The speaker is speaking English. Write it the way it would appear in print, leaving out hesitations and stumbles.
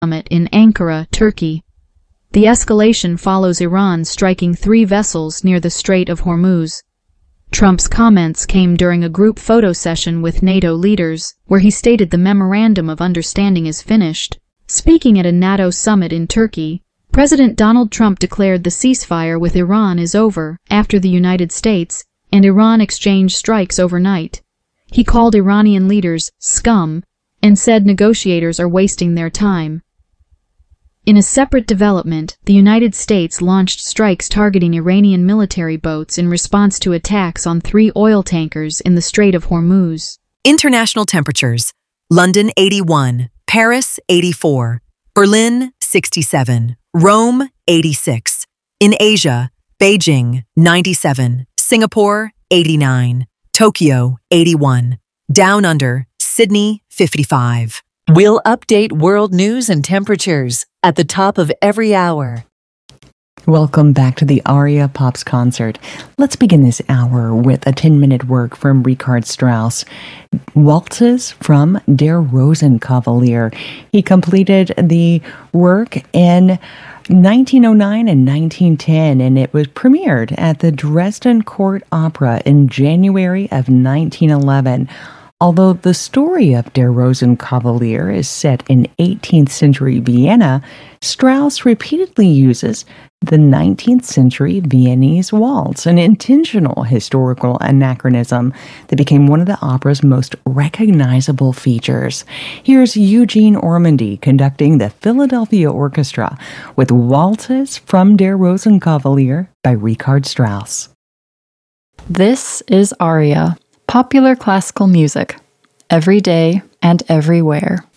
summit in Ankara, Turkey. The escalation follows Iran striking 3 vessels near the Strait of Hormuz. Trump's comments came during a group photo session with NATO leaders, where he stated the Memorandum of Understanding is finished. Speaking at a NATO summit in Turkey, President Donald Trump declared the ceasefire with Iran is over after the United States and Iran exchanged strikes overnight. He called Iranian leaders scum and said negotiators are wasting their time. In a separate development, the United States launched strikes targeting Iranian military boats in response to attacks on 3 oil tankers in the Strait of Hormuz. International temperatures: London 81, Paris 84, Berlin 67, Rome 86. In Asia, Beijing 97, Singapore 89, Tokyo 81, Down Under, Sydney 55. We'll update world news and temperatures at the top of every hour. Welcome back to the Aria Pops concert. Let's begin this hour with a 10-minute work from Richard Strauss, Waltzes from Der Rosenkavalier. He completed the work in 1909 and 1910, and it was premiered at the Dresden Court Opera in January of 1911. Although the story of Der Rosenkavalier is set in 18th century Vienna, Strauss repeatedly uses the 19th century Viennese waltz, an intentional historical anachronism that became one of the opera's most recognizable features. Here's Eugene Ormandy conducting the Philadelphia Orchestra with Waltzes from Der Rosenkavalier by Richard Strauss. This is Aria, popular classical music, every day and everywhere.